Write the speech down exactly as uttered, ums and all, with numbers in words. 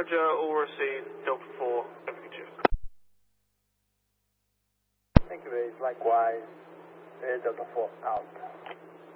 Roger, all received, Delta four, W two. Thank you, Ace. Likewise, Air Delta four out.